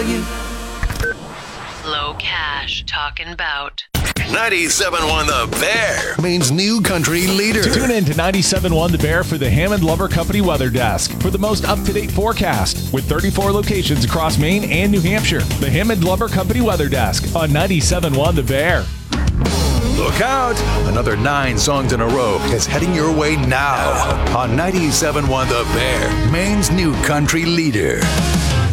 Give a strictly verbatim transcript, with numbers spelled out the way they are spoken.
you. Low Cash, talking about. ninety-seven point one The Bear, Maine's new country leader. Tune in to ninety-seven point one The Bear for the Hammond Lumber Company Weather Desk for the most up-to-date forecast. With thirty-four locations across Maine and New Hampshire, the Hammond Lumber Company Weather Desk on ninety-seven point one The Bear. Look out! Another nine songs in a row is heading your way now on ninety-seven point one The Bear, Maine's new country leader.